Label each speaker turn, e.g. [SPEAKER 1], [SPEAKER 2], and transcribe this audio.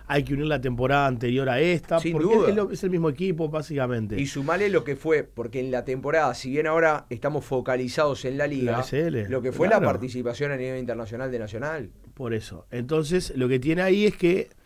[SPEAKER 1] hay que unir la temporada anterior a esta,
[SPEAKER 2] Sin
[SPEAKER 1] porque
[SPEAKER 2] duda.
[SPEAKER 1] es el mismo equipo, básicamente.
[SPEAKER 2] Y sumale lo que fue, porque en la temporada, si bien ahora estamos focalizados en la
[SPEAKER 1] La
[SPEAKER 2] liga,
[SPEAKER 1] SL,
[SPEAKER 2] lo que fue la
[SPEAKER 1] claro,
[SPEAKER 2] participación a nivel internacional de Nacional.
[SPEAKER 1] por eso. Entonces, lo que tiene ahí es que